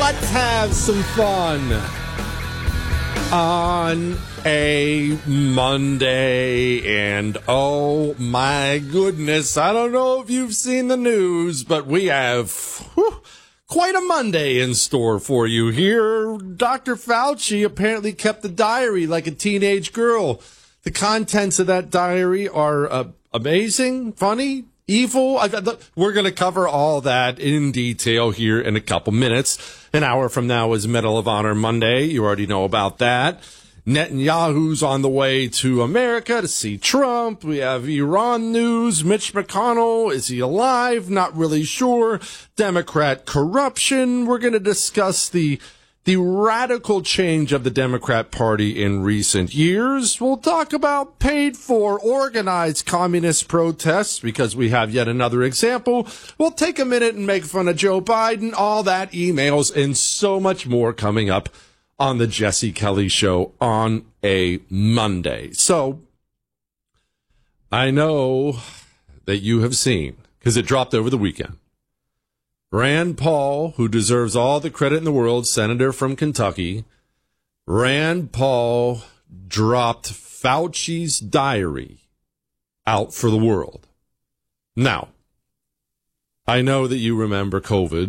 Let's have some fun on a Monday. And oh my goodness, I don't know if you've seen the news, but we have quite a Monday in store for you here. Dr. Fauci apparently kept the diary like a teenage girl. The contents of that diary are amazing, funny, evil. We're going to cover all that in detail here in a couple minutes. An hour from now is Medal of Honor Monday. You already know about that. Netanyahu's on the way to America to see Trump. We have Iran news. Mitch McConnell, is he alive? Not really sure. Democrat corruption. We're going to discuss the radical change of the Democrat Party in recent years. We'll talk about paid-for, organized communist protests because we have yet another example. We'll take a minute and make fun of Joe Biden, all that, emails, and so much more coming up on the Jesse Kelly Show on a Monday. So, I know that you have seen, because it dropped over the weekend, Rand Paul, who deserves all the credit in the world, senator from Kentucky, Rand Paul dropped Fauci's diary out for the world. Now, I know that you remember COVID.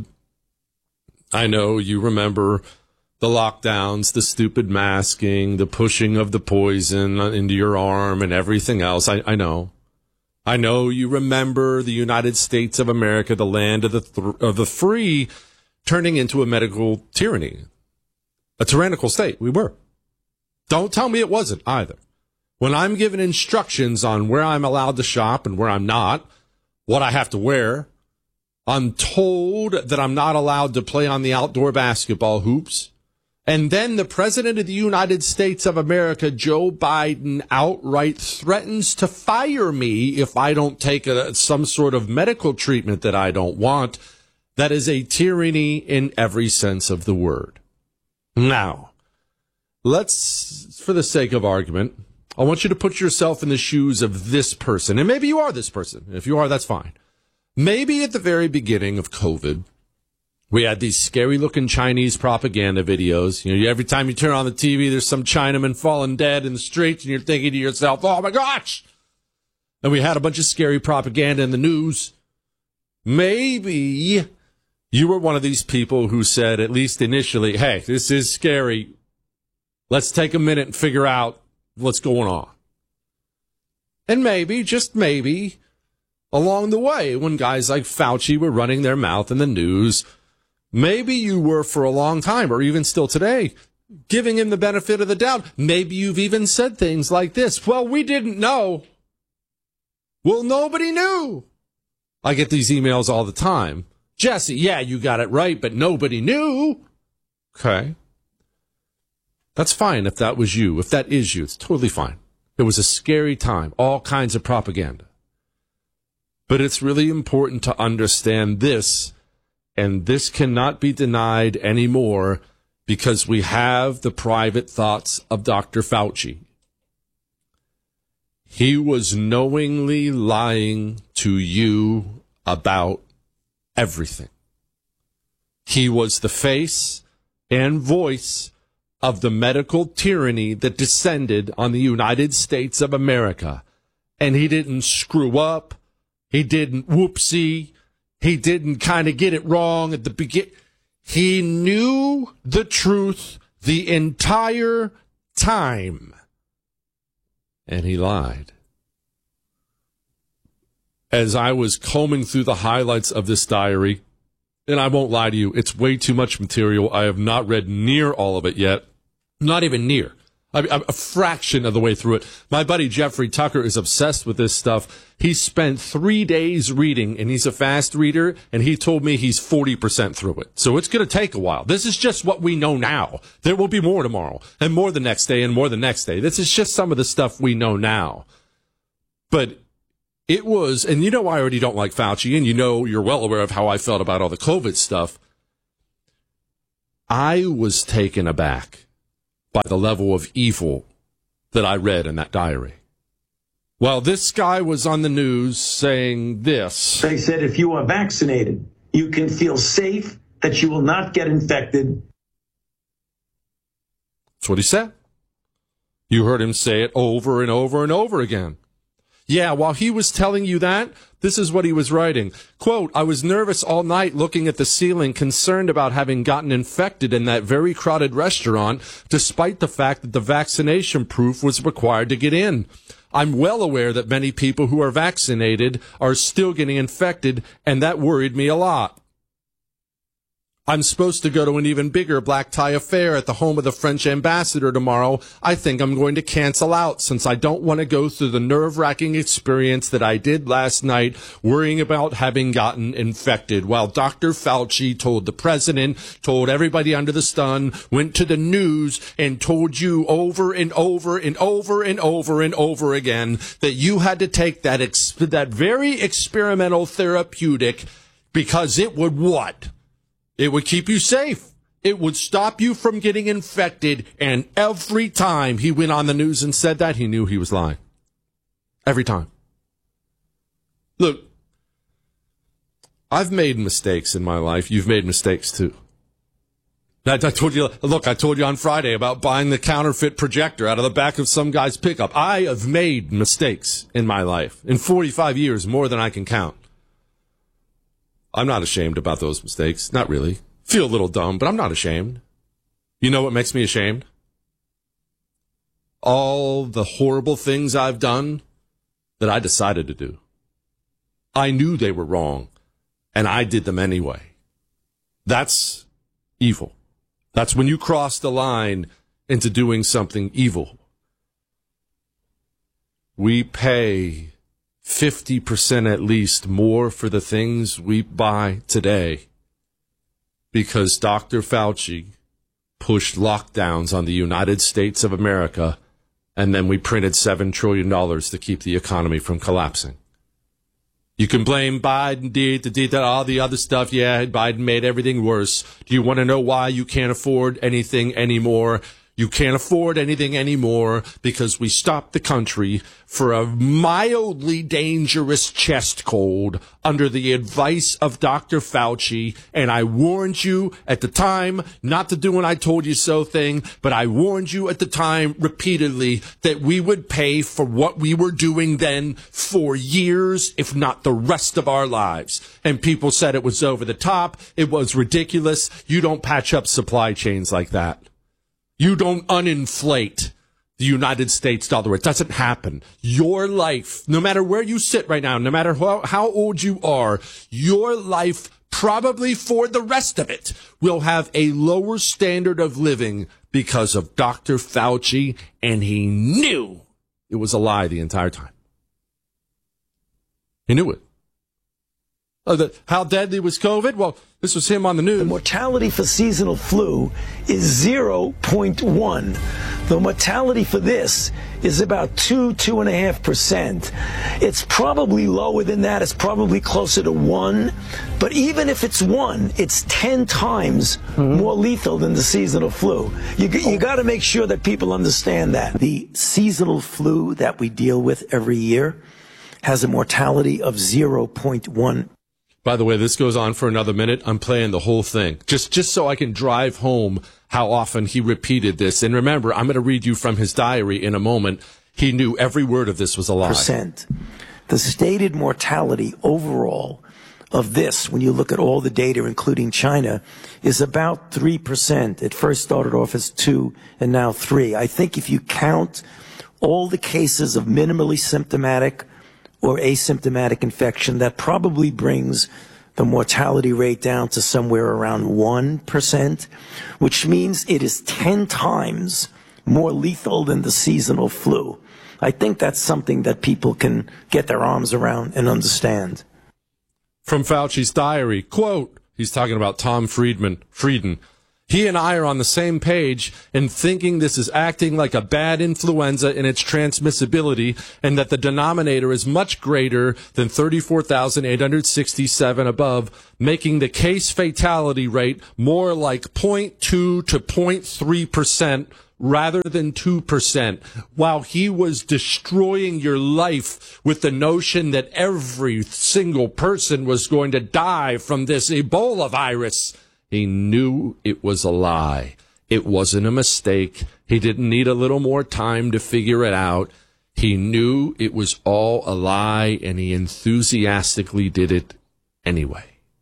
I know you remember the lockdowns, the stupid masking, the pushing of the poison into your arm and everything else. I know. I know you remember the United States of America, the land of the free, turning into a medical tyranny, a tyrannical state. We were. Don't tell me it wasn't either. When I'm given instructions on where I'm allowed to shop and where I'm not, what I have to wear, I'm told that I'm not allowed to play on the outdoor basketball hoops. And then the President of the United States of America, Joe Biden, outright threatens to fire me if I don't take some sort of medical treatment that I don't want. That is a tyranny in every sense of the word. Now, let's, for the sake of argument, I want you to put yourself in the shoes of this person. And maybe you are this person. If you are, that's fine. Maybe at the very beginning of COVID, we had these scary-looking Chinese propaganda videos. You know, every time you turn on the TV, there's some Chinaman falling dead in the streets, and you're thinking to yourself, oh, my gosh! And we had a bunch of scary propaganda in the news. Maybe you were one of these people who said, at least initially, hey, this is scary. Let's take a minute and figure out what's going on. And maybe, just maybe, along the way, when guys like Fauci were running their mouth in the news, maybe you were for a long time, or even still today, giving him the benefit of the doubt. Maybe you've even said things like this. Well, we didn't know. Well, nobody knew. I get these emails all the time. Jesse, yeah, you got it right, but nobody knew. Okay. That's fine if that was you. If that is you, it's totally fine. It was a scary time, all kinds of propaganda. But it's really important to understand this. And this cannot be denied anymore because we have the private thoughts of Dr. Fauci. He was knowingly lying to you about everything. He was the face and voice of the medical tyranny that descended on the United States of America. And he didn't screw up. He didn't whoopsie. He didn't kind of get it wrong at the beginning. He knew the truth the entire time. And he lied. As I was combing through the highlights of this diary, and I won't lie to you, it's way too much material. I have not read near all of it yet. Not even near. I'm a fraction of the way through it. My buddy Jeffrey Tucker is obsessed with this stuff. He spent 3 days reading, and he's a fast reader, and he told me he's 40% through it. So it's going to take a while. This is just what we know now. There will be more tomorrow, and more the next day, and more the next day. This is just some of the stuff we know now. But it was, and you know I already don't like Fauci, and you know you're well aware of how I felt about all the COVID stuff. I was taken aback by the level of evil that I read in that diary. Well, this guy was on the news saying this. They said if you are vaccinated, you can feel safe that you will not get infected. That's what he said. You heard him say it over and over and over again. Yeah, while he was telling you that, this is what he was writing. Quote, I was nervous all night looking at the ceiling, concerned about having gotten infected in that very crowded restaurant, despite the fact that the vaccination proof was required to get in. I'm well aware that many people who are vaccinated are still getting infected, and that worried me a lot. I'm supposed to go to an even bigger black tie affair at the home of the French ambassador tomorrow. I think I'm going to cancel out since I don't want to go through the nerve-wracking experience that I did last night, worrying about having gotten infected, while Dr. Fauci told the president, told everybody under the sun, went to the news and told you over and over and over and over and over again that you had to take that very experimental therapeutic because it would what? It would keep you safe. It would stop you from getting infected. And every time he went on the news and said that, he knew he was lying. Every time. Look, I've made mistakes in my life. You've made mistakes too. I told you on Friday about buying the counterfeit projector out of the back of some guy's pickup. I have made mistakes in my life. In 45 years, more than I can count. I'm not ashamed about those mistakes. Not really. Feel a little dumb, but I'm not ashamed. You know what makes me ashamed? All the horrible things I've done that I decided to do. I knew they were wrong, and I did them anyway. That's evil. That's when you cross the line into doing something evil. We pay 50% at least more for the things we buy today because Dr. Fauci pushed lockdowns on the United States of America, and then we printed $7 trillion to keep the economy from collapsing. You can blame Biden, did all the other stuff. Yeah, Biden made everything worse. Do you want to know why you can't afford anything anymore? You can't afford anything anymore because we stopped the country for a mildly dangerous chest cold under the advice of Dr. Fauci. And I warned you at the time not to do an I told you so thing, but I warned you at the time repeatedly that we would pay for what we were doing then for years, if not the rest of our lives. And people said it was over the top. It was ridiculous. You don't patch up supply chains like that. You don't uninflate the United States dollar. It doesn't happen. Your life, no matter where you sit right now, no matter how old you are, your life probably for the rest of it will have a lower standard of living because of Dr. Fauci, and he knew it was a lie the entire time. He knew it. How deadly was COVID? Well, this was him on the news. The mortality for seasonal flu is 0.1. The mortality for this is about 2.5%. It's probably lower than that. It's probably closer to 1. But even if it's 1, it's 10 times more lethal than the seasonal flu. You got to make sure that people understand that. The seasonal flu that we deal with every year has a mortality of 0.1. By the way, this goes on for another minute. I'm playing the whole thing, just so I can drive home how often he repeated this. And remember, I'm going to read you from his diary in a moment. He knew every word of this was a lie. The stated mortality overall of this, when you look at all the data, including China, is about 3%. It first started off as 2 and now 3. I think if you count all the cases of minimally symptomatic or asymptomatic infection, that probably brings the mortality rate down to somewhere around 1%, which means it is 10 times more lethal than the seasonal flu. I think that's something that people can get their arms around and understand. From Fauci's diary, quote, he's talking about Tom Frieden. He and I are on the same page in thinking this is acting like a bad influenza in its transmissibility, and that the denominator is much greater than 34,867 above, making the case fatality rate more like 0.2 to 0.3% rather than 2%, while he was destroying your life with the notion that every single person was going to die from this Ebola virus. He knew it was a lie. It wasn't a mistake. He didn't need a little more time to figure it out. He knew it was all a lie, and he enthusiastically did it anyway.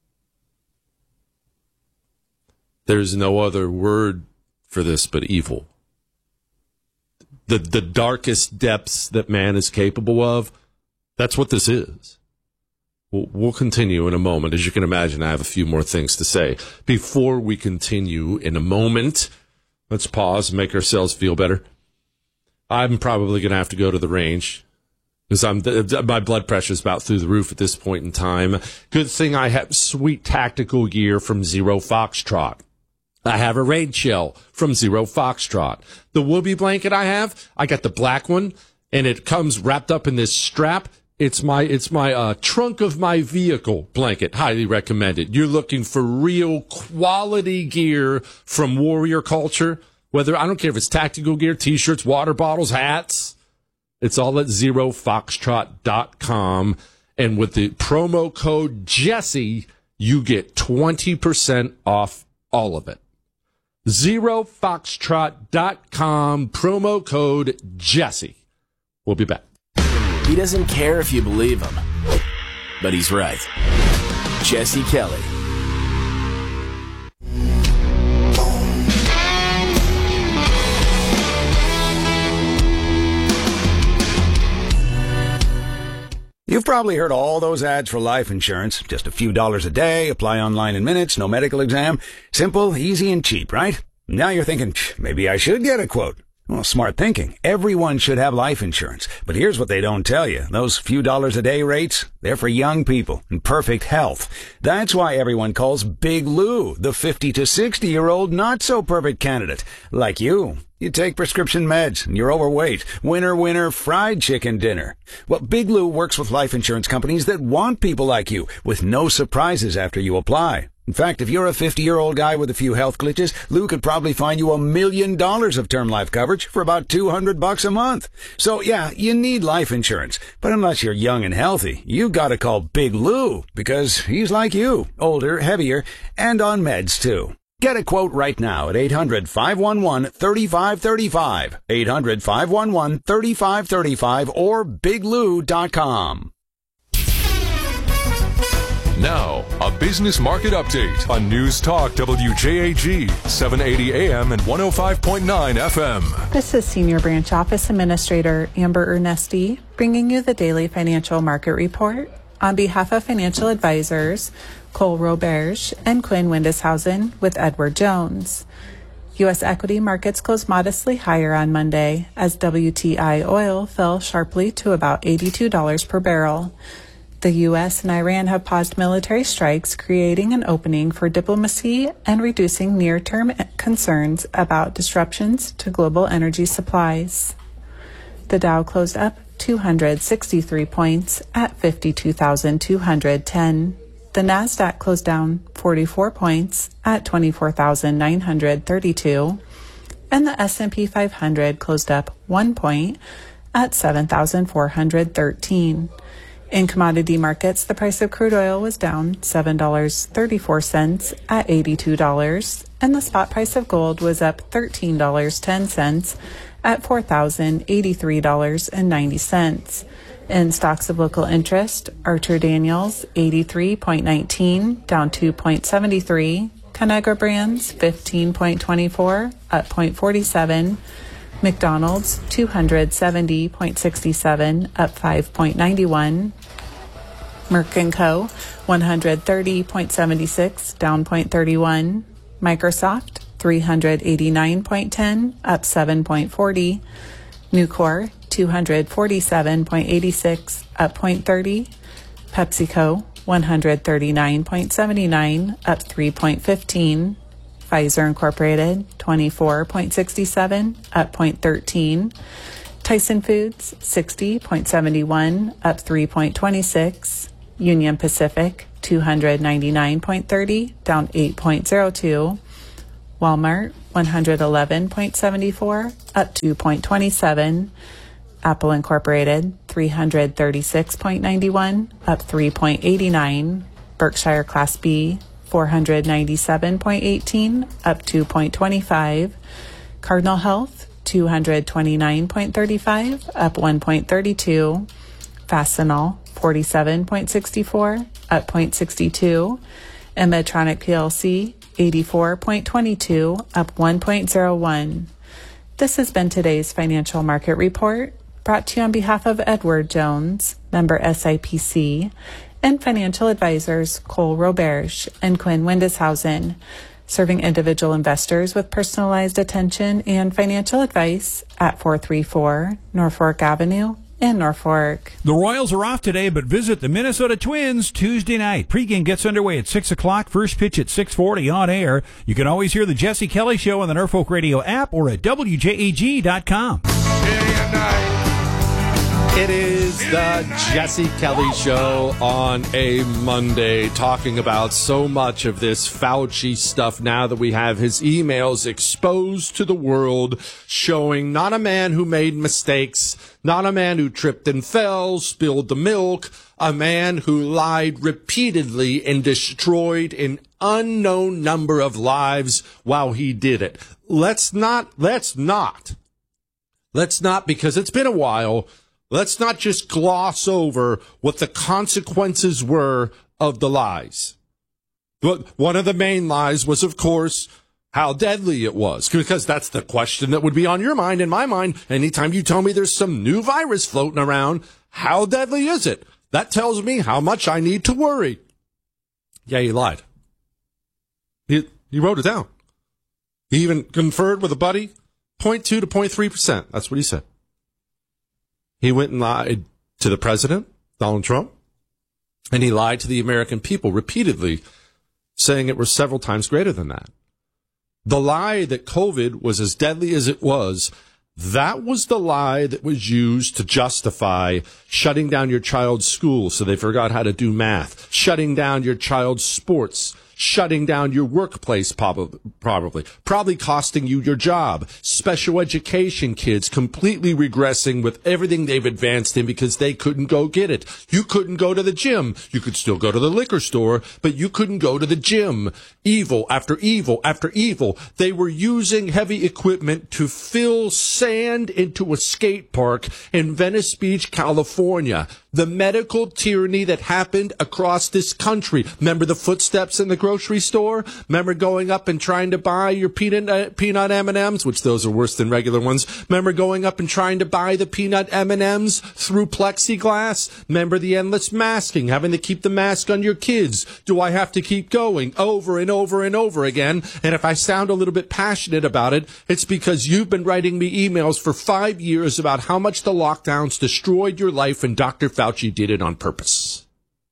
There's no other word for this but evil. The darkest depths that man is capable of, that's what this is. We'll continue in a moment. As you can imagine, I have a few more things to say. Before we continue in a moment, let's pause and make ourselves feel better. I'm probably going to have to go to the range because my blood pressure is about through the roof at this point in time. Good thing I have sweet tactical gear from Zero Foxtrot. I have a rain shell from Zero Foxtrot. The Whoopee blanket I got the black one, and it comes wrapped up in this strap. It's my trunk of my vehicle blanket. Highly recommended. You're looking for real quality gear from warrior culture. Whether, I don't care if it's tactical gear, t-shirts, water bottles, hats. It's all at zerofoxtrot.com. And with the promo code Jesse, you get 20% off all of it. zerofoxtrot.com, promo code Jesse. We'll be back. He doesn't care if you believe him, but he's right. Jesse Kelly. You've probably heard all those ads for life insurance. Just a few dollars a day, apply online in minutes, no medical exam. Simple, easy, and cheap, right? Now you're thinking, maybe I should get a quote. Well, smart thinking. Everyone should have life insurance. But here's what they don't tell you. Those few dollars a day rates, they're for young people in perfect health. That's why everyone calls Big Lou the 50 to 60-year-old not-so-perfect candidate. Like you. You take prescription meds, and you're overweight. Winner, fried chicken dinner. Well, Big Lou works with life insurance companies that want people like you, with no surprises after you apply. In fact, if you're a 50-year-old guy with a few health glitches, Lou could probably find you $1 million of term life coverage for about $200 a month. So yeah, you need life insurance. But unless you're young and healthy, you gotta call Big Lou, because he's like you, older, heavier, and on meds too. Get a quote right now at 800-511-3535, 800-511-3535, or biglou.com. Now, a business market update on News Talk WJAG, 780 AM and 105.9 FM. This is Senior Branch Office Administrator Amber Ernesti bringing you the daily financial market report. On behalf of financial advisors Cole Roberge and Quinn Windishausen with Edward Jones. U.S. equity markets closed modestly higher on Monday as WTI oil fell sharply to about $82 per barrel. The U.S. and Iran have paused military strikes, creating an opening for diplomacy and reducing near-term concerns about disruptions to global energy supplies. The Dow closed up 263 points at 52,210. The Nasdaq closed down 44 points at 24,932. And the S&P 500 closed up 1 point at 7,413. In commodity markets, the price of crude oil was down $7.34 at $82, and the spot price of gold was up $13.10 at $4,083.90. In stocks of local interest, Archer Daniels 83.19 down 2.73, Conagra Brands 15.24 up 0.47, McDonald's 270.67 up 5.91, Merck & Co 130.76 down 0.31, Microsoft 389.10 up 7.40, Nucor 247.86 up 0.30, PepsiCo 139.79 up 3.15, Pfizer Incorporated 24.67 up 0.13, Tyson Foods 60.71 up 3.26, Union Pacific 299.30 down 8.02, Walmart 111.74 up 2.27, Apple Incorporated 336.91 up 3.89, Berkshire Class B 497.18, up 2.25. Cardinal Health, 229.35, up 1.32. Fastenal, 47.64, up 0.62. And Medtronic PLC, 84.22, up 1.01. This has been today's financial market report, brought to you on behalf of Edward Jones, member SIPC, and financial advisors Cole Roberge and Quinn Windishausen, serving individual investors with personalized attention and financial advice at 434 Norfolk Avenue in Norfolk. The Royals are off today, but visit the Minnesota Twins Tuesday night. Pregame gets underway at 6 o'clock, first pitch at 6:40 on air. You can always hear the Jesse Kelly Show on the Norfolk Radio app or at WJAG.com. It is the Jesse Kelly Show on a Monday, talking about so much of this Fauci stuff now that we have his emails exposed to the world, showing not a man who made mistakes, not a man who tripped and fell, spilled the milk, a man who lied repeatedly and destroyed an unknown number of lives while he did it. Let's not, because it's been a while, let's not just gloss over what the consequences were of the lies. One of the main lies was, of course, how deadly it was, because that's the question that would be on your mind and my mind. Anytime you tell me there's some new virus floating around, how deadly is it? That tells me how much I need to worry. Yeah, he lied. He wrote it down. He even conferred with a buddy, 0.2 to 0.3%. That's what he said. He went and lied to the president, Donald Trump, and he lied to the American people repeatedly, saying it was several times greater than that. The lie that COVID was as deadly as it was, that was the lie that was used to justify shutting down your child's school so they forgot how to do math, shutting down your child's sports, shutting down your workplace, probably costing you your job. Special education kids completely regressing with everything they've advanced in because they couldn't go get it. You couldn't go to the gym. You could still go to the liquor store, but you couldn't go to the gym. Evil after evil after evil. They were using heavy equipment to fill sand into a skate park in Venice Beach, California. The medical tyranny that happened across this country. Remember the footsteps in the grocery store? Remember going up and trying to buy your peanut M&Ms, which those are worse than regular ones. Remember going up and trying to buy the peanut M&Ms through plexiglass? Remember the endless masking, having to keep the mask on your kids? Do I have to keep going over and over and over again? And if I sound a little bit passionate about it, it's because you've been writing me emails for 5 years about how much the lockdowns destroyed your life, and Dr. Fauci did it on purpose.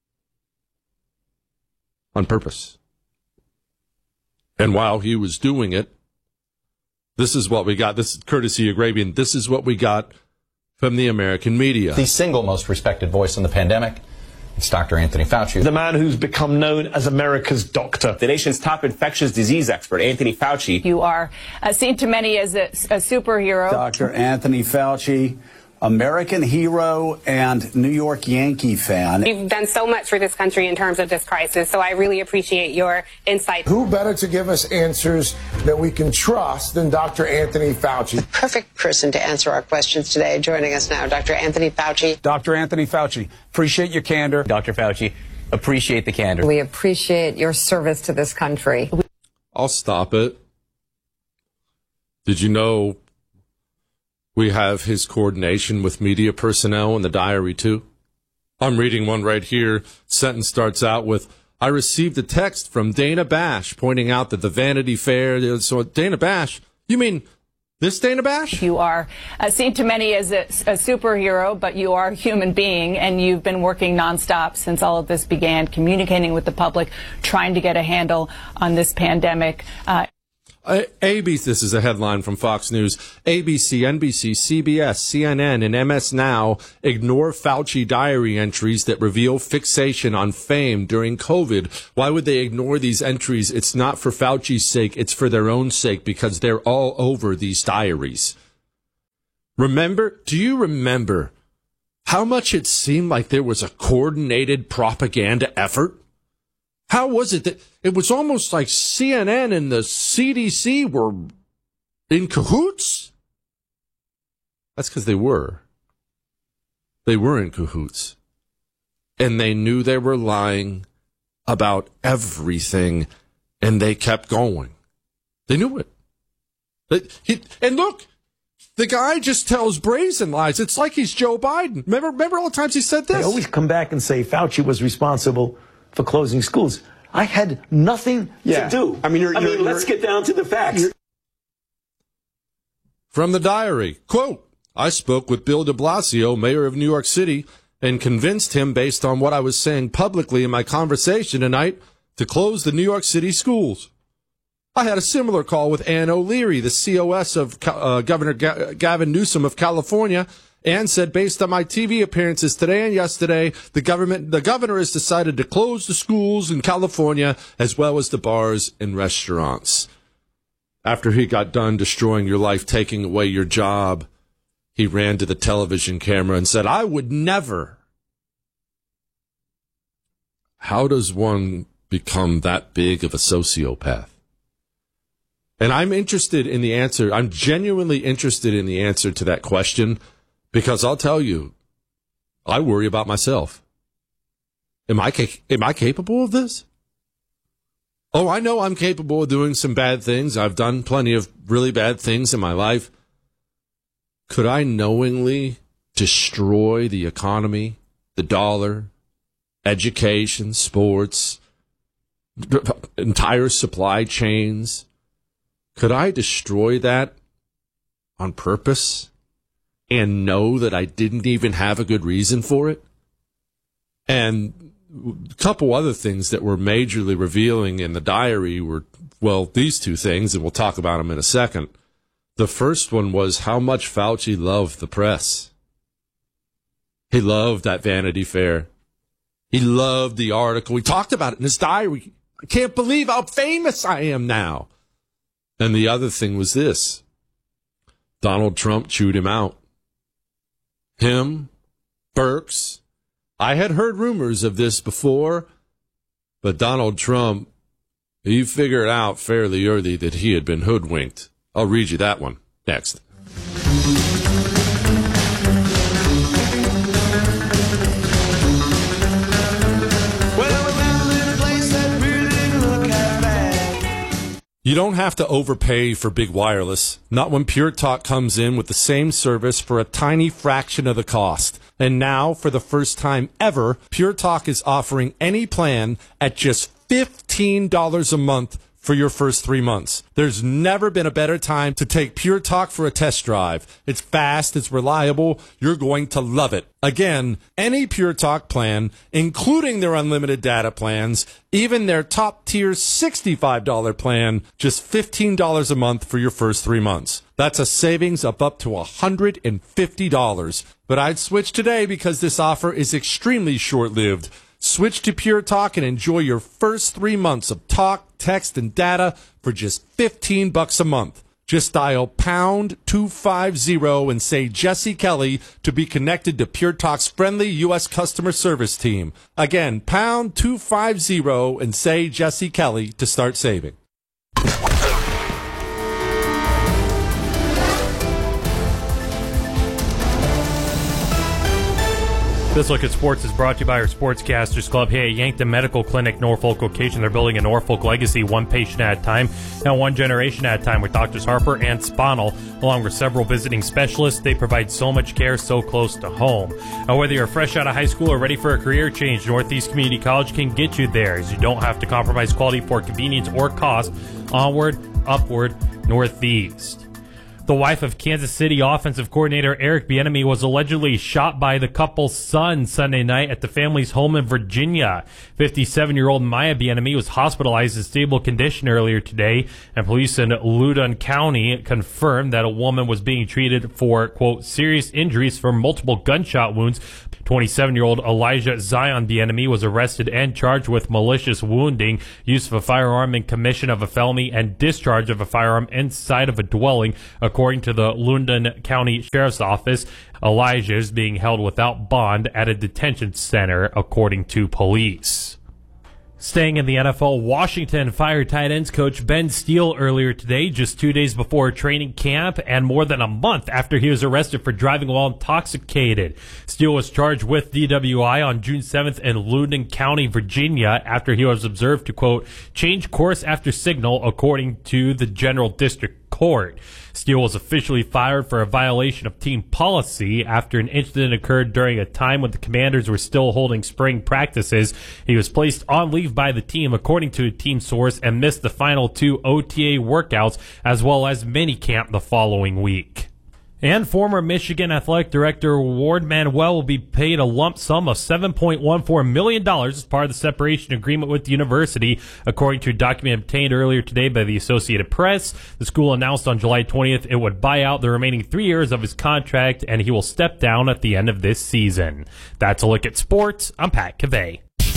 On purpose. And while he was doing it, this is what we got. This is courtesy of Grabian. This is what we got from the American media. The single most respected voice in the pandemic, it's Dr. Anthony Fauci. The man who's become known as America's doctor. The nation's top infectious disease expert, Anthony Fauci. You are seen to many as a superhero. Dr. Anthony Fauci, American hero and New York Yankee fan. You've done so much for this country in terms of this crisis, so I really appreciate your insight. Who better to give us answers that we can trust than Dr. Anthony Fauci? The perfect person to answer our questions today. Joining us now, Dr. Anthony Fauci. Dr. Anthony Fauci, appreciate your candor. Dr. Fauci, appreciate the candor. We appreciate your service to this country. I'll stop it. Did you know we have his coordination with media personnel in the diary, too? I'm reading one right here. Sentence starts out with, I received a text from Dana Bash pointing out that the Vanity Fair... So Dana Bash? You mean this Dana Bash? You are seen to many as a superhero, but you are a human being, and you've been working nonstop since all of this began, communicating with the public, trying to get a handle on this pandemic. ABC, this is a headline from Fox News. ABC, NBC, CBS, CNN, and MS Now ignore Fauci diary entries that reveal fixation on fame during COVID. Why would they ignore these entries? It's not for Fauci's sake. It's for their own sake, because they're all over these diaries. Do you remember how much it seemed like there was a coordinated propaganda effort? How was it that it was almost like CNN and the CDC were in cahoots? That's because they were. They were in cahoots. And they knew they were lying about everything, and they kept going. They knew it. And look, the guy just tells brazen lies. It's like he's Joe Biden. Remember all the times he said this? They always come back and say Fauci was responsible for closing schools. I had nothing to do. I mean, let's get down to the facts. From the diary, quote, I spoke with Bill de Blasio, mayor of New York City, and convinced him based on what I was saying publicly in my conversation tonight to close the New York City schools. I had a similar call with Ann O'Leary, the COS of Governor Gavin Newsom of California, and said, based on my TV appearances today and yesterday, the governor has decided to close the schools in California as well as the bars and restaurants. After he got done destroying your life, taking away your job, he ran to the television camera and said, I would never. How does one become that big of a sociopath? And I'm interested in the answer. I'm genuinely interested in the answer to that question, because I'll tell you, I worry about myself. Am I capable of this? Oh, I know I'm capable of doing some bad things. I've done plenty of really bad things in my life. Could I knowingly destroy the economy, the dollar, education, sports, entire supply chains? Could I destroy that on purpose and know that I didn't even have a good reason for it? And a couple other things that were majorly revealing in the diary were, well, these two things, and we'll talk about them in a second. The first one was how much Fauci loved the press. He loved that Vanity Fair. He loved the article. He talked about it in his diary. I can't believe how famous I am now. And the other thing was this. Donald Trump chewed him out. Him, Birx. I had heard rumors of this before, but Donald Trump, he figured out fairly early that he had been hoodwinked. I'll read you that one next. You don't have to overpay for big wireless, not when Pure Talk comes in with the same service for a tiny fraction of the cost. And now, for the first time ever, Pure Talk is offering any plan at just $15 a month for your first 3 months. There's never been a better time to take Pure Talk for a test drive. It's fast, it's reliable, you're going to love it. Again, any Pure Talk plan, including their unlimited data plans, even their top-tier $65 plan, just $15 a month for your first 3 months. That's a savings of up to $150. But I'd switch today because this offer is extremely short-lived. Switch to Pure Talk and enjoy your first 3 months of talk, text, and data for just $15 a month. Just dial pound 250 and say Jesse Kelly to be connected to Pure Talk's friendly U.S. customer service team. Again, pound 250 and say Jesse Kelly to start saving. This Look at Sports is brought to you by our Sportscasters Club. Hey, at Yankton Medical Clinic, Norfolk location, they're building a Norfolk legacy, one patient at a time, and one generation at a time, with Doctors Harper and Spanel, along with several visiting specialists. They provide so much care so close to home. Now, whether you're fresh out of high school or ready for a career change, Northeast Community College can get you there, as you don't have to compromise quality for convenience or cost. Onward, upward, Northeast. The wife of Kansas City offensive coordinator Eric Bieniemy was allegedly shot by the couple's son Sunday night at the family's home in Virginia. 57-year-old Maya Bieniemy was hospitalized in stable condition earlier today, and police in Loudoun County confirmed that a woman was being treated for, quote, serious injuries from multiple gunshot wounds. 27-year-old Elijah Zion Bieniemy was arrested and charged with malicious wounding, use of a firearm in commission of a felony, and discharge of a firearm inside of a dwelling. According to the Loudoun County Sheriff's Office, Elijah is being held without bond at a detention center, according to police. Staying in the NFL, Washington fired tight ends coach Ben Steele earlier today, just 2 days before training camp and more than a month after he was arrested for driving while intoxicated. Steele was charged with DWI on June 7th in Loudoun County, Virginia, after he was observed to, quote, change course after signal, according to the General District Court. Steele was officially fired for a violation of team policy after an incident occurred during a time when the Commanders were still holding spring practices. He was placed on leave by the team, according to a team source, and missed the final 2 OTA workouts as well as minicamp the following week. And former Michigan Athletic Director Ward Manuel will be paid a lump sum of $7.14 million as part of the separation agreement with the university, according to a document obtained earlier today by the Associated Press. The school announced on July 20th it would buy out the remaining 3 years of his contract, and he will step down at the end of this season. That's a look at sports. I'm Pat Cavey.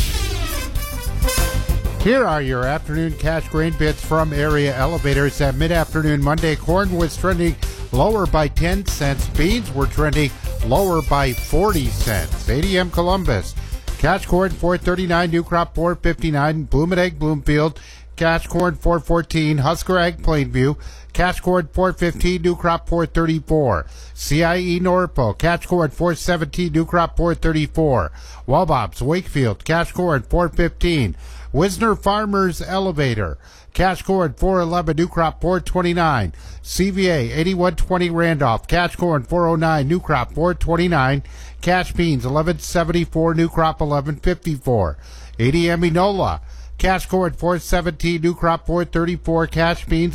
Here are your afternoon cash grain bits from area elevators. At mid-afternoon Monday, corn was trending lower by 10 cents. Beans were trending lower by 40 cents. ADM Columbus, cash corn $4.39, new crop $4.59, Blooming Egg Bloomfield, cash corn $4.14, Husker Egg Plainview, cash corn $4.15, new crop $4.34, CIE Norfolk, cash corn $4.17, new crop $4.34, Wallbops Wakefield, cash corn $4.15, Wisner Farmers Elevator, cash corn $4.11, new crop $4.29, CVA 8120 Randolph, cash corn $4.09, new crop $4.29, cash beans $11.74, new crop $11.54, ADM Enola, cash corn $4.17, new crop $4.34, cash beans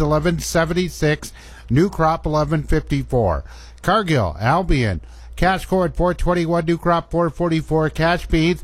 $11.76, new crop $11.54, Cargill Albion, cash corn $4.21, new crop $4.44, cash beans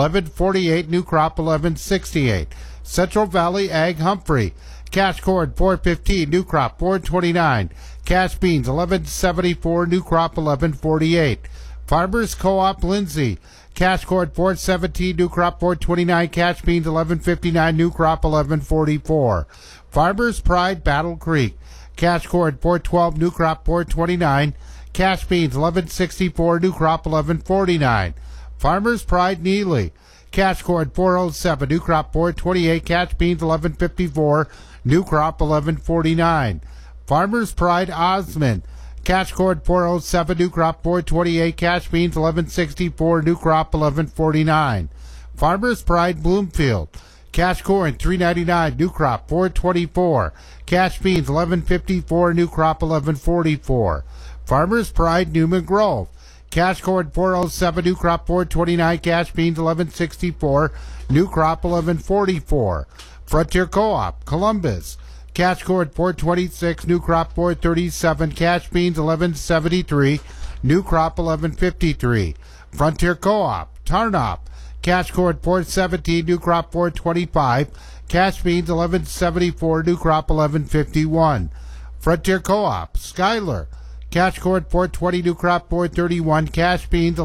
$11.48, new crop $11.68. Central Valley Ag Humphrey, cash corn $4.15, new crop $4.29, cash beans $11.74, new crop $11.48. Farmers Co-op Lindsay, cash corn $4.17, new crop $4.29, cash beans $11.59, new crop $11.44. Farmers Pride Battle Creek, cash corn $4.12, new crop $4.29, cash beans $11.64, new crop $11.49. Farmers Pride Neely, cash corn $4.07, new crop $4.28, cash beans $11.54, new crop $11.49. Farmers Pride Osmond, cash corn $4.07, new crop $4.28, cash beans $11.64, new crop $11.49. Farmers Pride Bloomfield, cash corn $3.99, new crop $4.24, cash beans $11.54, new crop $11.44. Farmers Pride Newman Grove, cash corn $4.07, new crop $4.29, cash beans $11.64, new crop $11.44. Frontier Co-op Columbus, cash corn $4.26, new crop $4.37, cash beans $11.73, new crop $11.53. Frontier Co-op Tarnop, cash corn $4.17, new crop $4.25, cash beans $11.74, new crop $11.51. Frontier Co-op Schuyler, cash corn $4.20, new crop $4.31, cash beans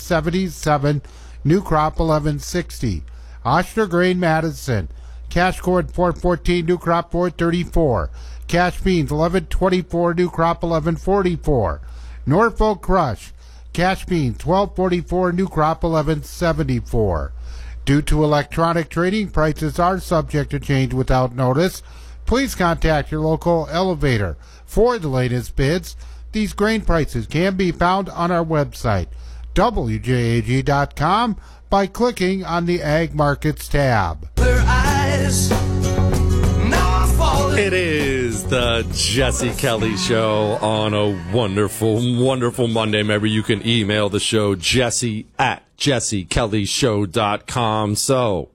$11.77, new crop $11.60. Oshner Grain Madison, cash corn $4.14, new crop $4.34, cash beans $11.24, new crop $11.44. Norfolk Crush, cash beans $12.44, new crop $11.74. Due to electronic trading, prices are subject to change without notice. Please contact your local elevator for the latest bids. These grain prices can be found on our website, WJAG.com, by clicking on the Ag Markets tab. It is the Jesse Kelly Show on a wonderful, wonderful Monday. Remember, you can email the show, jesse@jessekellyshow.com. So,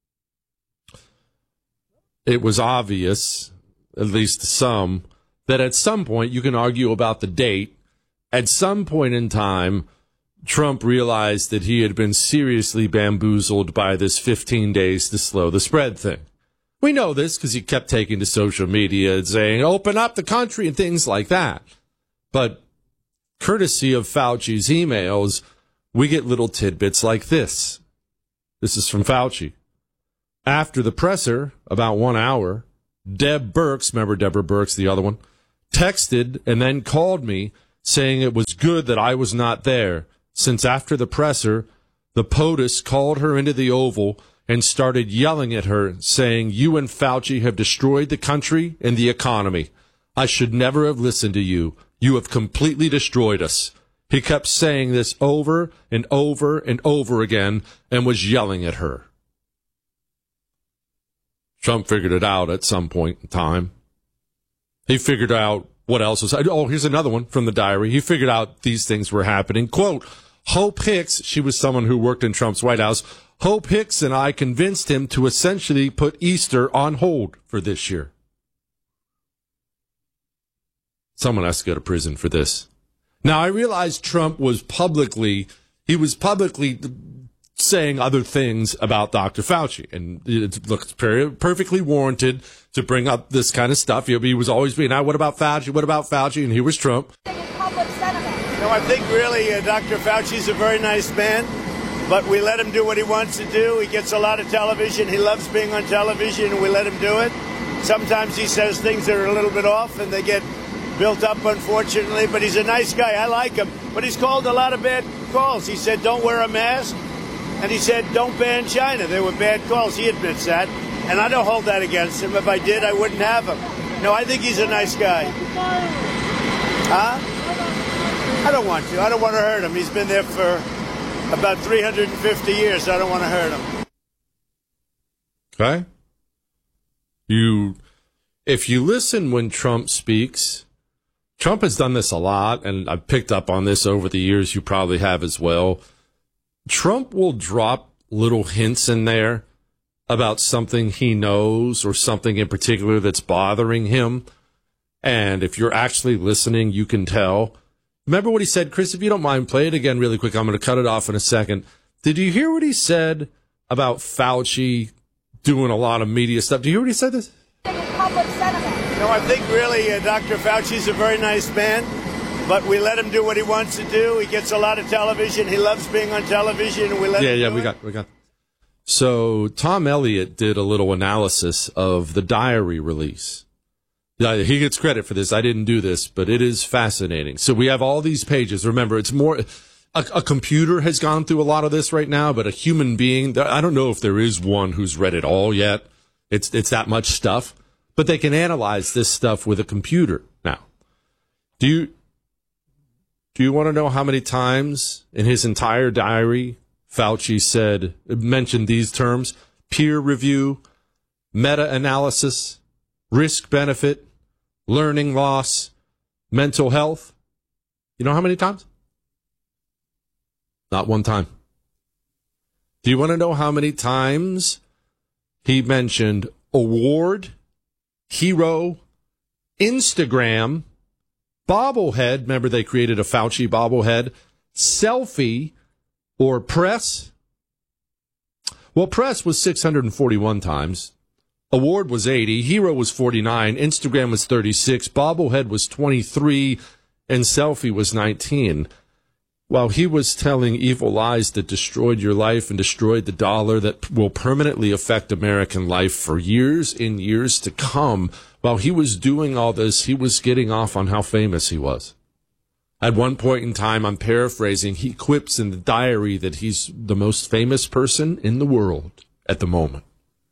it was obvious, at least to some, that at some point, you can argue about the date. At some point in time, Trump realized that he had been seriously bamboozled by this 15 days to slow the spread thing. We know this because he kept taking to social media and saying, open up the country and things like that. But courtesy of Fauci's emails, we get little tidbits like this. This is from Fauci. After the presser, about 1 hour, Deb Birx, remember Deborah Birx, the other one, texted and then called me saying it was good that I was not there, since after the presser, the POTUS called her into the Oval and started yelling at her, saying, "You and Fauci have destroyed the country and the economy. I should never have listened to you. You have completely destroyed us." He kept saying this over and over and over again and was yelling at her. Trump figured it out at some point in time. He figured out what else was. Oh, here's another one from the diary. He figured out these things were happening. Quote, Hope Hicks, she was someone who worked in Trump's White House. Hope Hicks and I convinced him to essentially put Easter on hold for this year. Someone has to go to prison for this. Now, I realize Trump was publicly saying other things about Dr. Fauci, and it looks perfectly warranted to bring up this kind of stuff. He was always being, what about Fauci? What about Fauci? And here was Trump. No, I think really Dr. Fauci's a very nice man, but we let him do what he wants to do. He gets a lot of television. He loves being on television, and we let him do it. Sometimes he says things that are a little bit off, and they get built up, unfortunately, but he's a nice guy. I like him, but he's called a lot of bad calls. He said, don't wear a mask, and he said, don't ban China. They were bad calls. He admits that, and I don't hold that against him. If I did, I wouldn't have him. No, I think he's a nice guy. Huh? I don't want to. I don't want to hurt him. He's been there for about 350 years. So I don't want to hurt him. Okay. If you listen when Trump speaks, Trump has done this a lot, and I've picked up on this over the years. You probably have as well. Trump will drop little hints in there about something he knows or something in particular that's bothering him. And if you're actually listening, you can tell. Remember what he said, Chris? If you don't mind, play it again really quick. I'm going to cut it off in a second. Did you hear what he said about Fauci doing a lot of media stuff? Do you hear what he said this? No, I think really Dr. Fauci's a very nice man, but we let him do what he wants to do. He gets a lot of television. He loves being on television, and we let him do it. We got. So Tom Elliott did a little analysis of the diary release. He gets credit for this. I didn't do this, but it is fascinating. So we have all these pages. Remember, it's more a computer has gone through a lot of this right now, but a human being, I don't know if there is one who's read it all yet. It's that much stuff. But they can analyze this stuff with a computer. Now, do you want to know how many times in his entire diary Fauci mentioned these terms? Peer review, meta-analysis, risk-benefit, learning loss, mental health. You know how many times? Not one time. Do you want to know how many times he mentioned award, hero, Instagram, bobblehead? Remember they created a Fauci bobblehead. Selfie or press? Well, press was 641 times. Award was 80. Hero was 49. Instagram was 36. Bobblehead was 23. And selfie was 19. While he was telling evil lies that destroyed your life and destroyed the dollar, that will permanently affect American life for years and years to come, while he was doing all this, he was getting off on how famous he was. At one point in time, I'm paraphrasing, he quips in the diary that he's the most famous person in the world at the moment.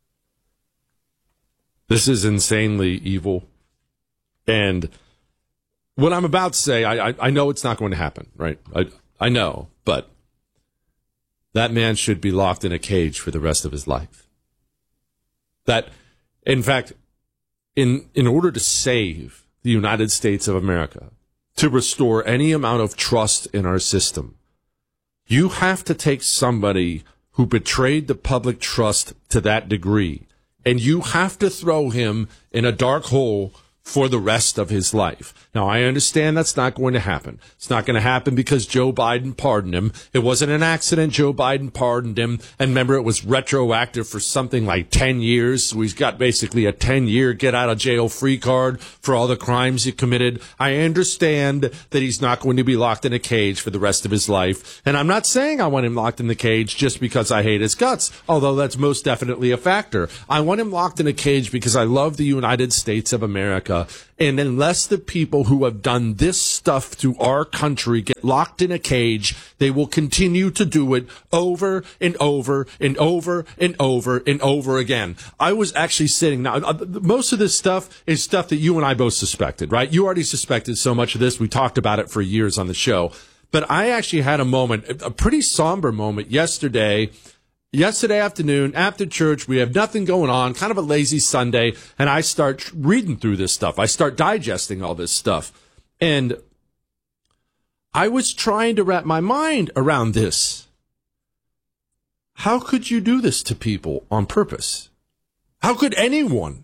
This is insanely evil. And what I'm about to say, I know it's not going to happen, right? I know, but that man should be locked in a cage for the rest of his life. That, in fact, in order to save the United States of America, to restore any amount of trust in our system, you have to take somebody who betrayed the public trust to that degree, and you have to throw him in a dark hole for the rest of his life. Now, I understand that's not going to happen. It's not going to happen because Joe Biden pardoned him. It wasn't an accident. Joe Biden pardoned him. And remember, it was retroactive for something like 10 years. So he's got basically a 10-year get-out-of-jail-free card for all the crimes he committed. I understand that he's not going to be locked in a cage for the rest of his life. And I'm not saying I want him locked in the cage just because I hate his guts, although that's most definitely a factor. I want him locked in a cage because I love the United States of America. America. And unless the people who have done this stuff to our country get locked in a cage, they will continue to do it over and over and over and over and over again. I was actually sitting now. Most of this stuff is stuff that you and I both suspected, right? You already suspected so much of this. We talked about it for years on the show. But I actually had a moment, a pretty somber moment yesterday afternoon after church. We have nothing going on, kind of a lazy Sunday, and I start reading through this stuff. I start digesting all this stuff. And I was trying to wrap my mind around this. How could you do this to people on purpose? How could anyone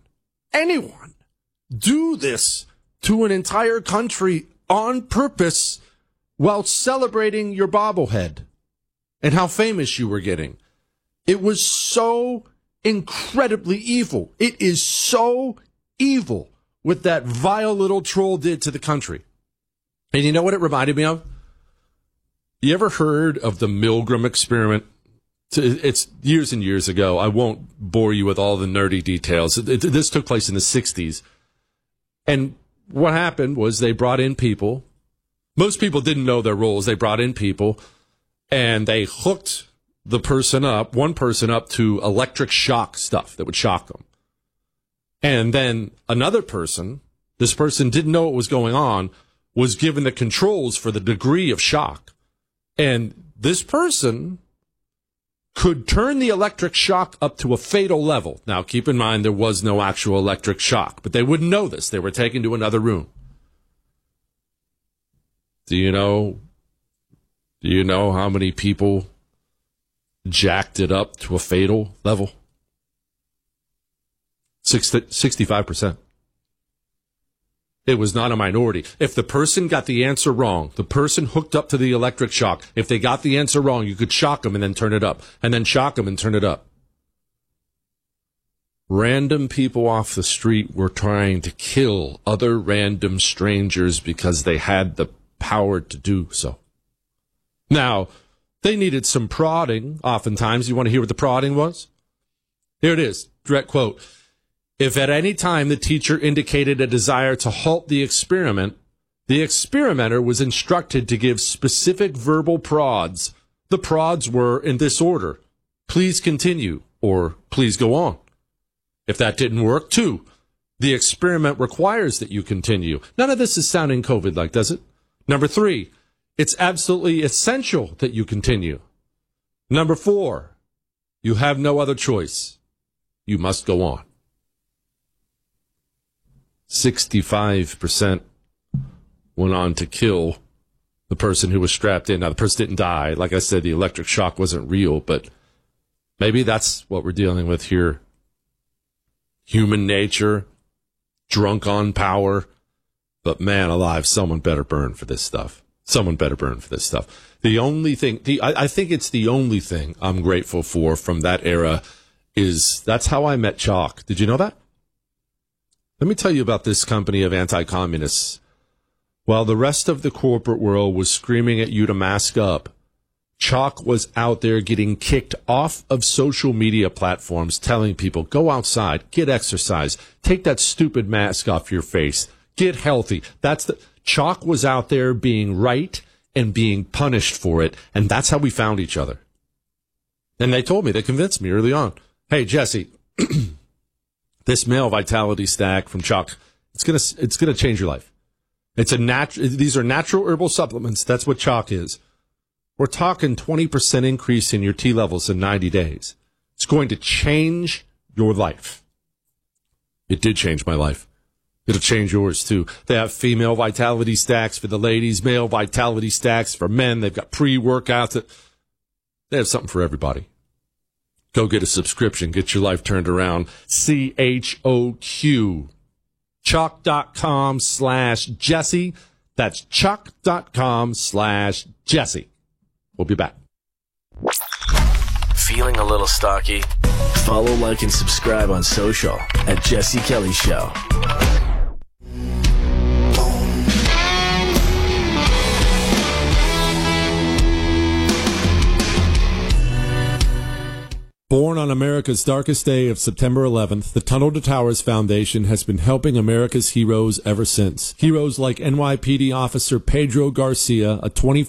do this to an entire country on purpose while celebrating your bobblehead and how famous you were getting? It was so incredibly evil. It is so evil what that vile little troll did to the country. And you know what it reminded me of? You ever heard of the Milgram experiment? It's years and years ago. I won't bore you with all the nerdy details. This took place in the 60s. And what happened was they brought in people. Most people didn't know their roles. They brought in people, and they hooked one person up to electric shock stuff that would shock them. And then another person, this person didn't know what was going on, was given the controls for the degree of shock. And this person could turn the electric shock up to a fatal level. Now, keep in mind, there was no actual electric shock, but they wouldn't know this. They were taken to another room. Do you know how many people jacked it up to a fatal level? 65%. It was not a minority. If the person got the answer wrong, the person hooked up to the electric shock, if they got the answer wrong, you could shock them and then turn it up, and then shock them and turn it up. Random people off the street were trying to kill other random strangers because they had the power to do so. Now, they needed some prodding, oftentimes. You want to hear what the prodding was? Here it is, direct quote. If at any time the teacher indicated a desire to halt the experiment, the experimenter was instructed to give specific verbal prods. The prods were in this order: please continue, or please go on. If that didn't work, 2, the experiment requires that you continue. None of this is sounding COVID-like, does it? Number 3, it's absolutely essential that you continue. Number 4, you have no other choice. You must go on. 65% went on to kill the person who was strapped in. Now, the person didn't die. Like I said, the electric shock wasn't real, but maybe that's what we're dealing with here. Human nature, drunk on power. But man alive, someone better burn for this stuff. Someone better burn for this stuff. The only thing, I think it's the only thing I'm grateful for from that era is that's how I met Chalk. Did you know that? Let me tell you about this company of anti-communists. While the rest of the corporate world was screaming at you to mask up, Chalk was out there getting kicked off of social media platforms, telling people, go outside, get exercise, take that stupid mask off your face, get healthy. Chalk was out there being right and being punished for it, and that's how we found each other. And they told me, they convinced me early on, hey, Jesse, this male vitality stack from Chalk, it's gonna change your life. These are natural herbal supplements. That's what Chalk is. We're talking 20% increase in your T levels in 90 days. It's going to change your life. It did change my life. It'll change yours too. They have female vitality stacks for the ladies, male vitality stacks for men. They've got pre-workouts. They have something for everybody. Go get a subscription. Get your life turned around. CHOQ. Chalk.com/Jesse. That's Chalk.com/Jesse. We'll be back. Feeling a little stocky? Follow, like, and subscribe on social at Jesse Kelly Show. Born on America's darkest day of September 11th, the Tunnel to Towers Foundation has been helping America's heroes ever since. Heroes like NYPD officer Pedro Garcia, a